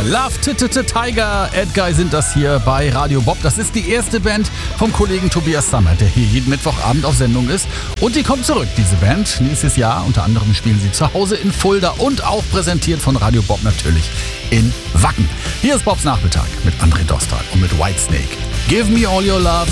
Love Tiger, Edguy sind das hier bei Radio Bob. Das ist die erste Band vom Kollegen Tobias Sammer, der hier jeden Mittwochabend auf Sendung ist. Und die kommt zurück, diese Band, nächstes Jahr. Unter anderem spielen sie zu Hause in Fulda und auch präsentiert von Radio Bob natürlich in Wacken. Hier ist Bobs Nachmittag mit André Dostal und mit Whitesnake. Give me all your love.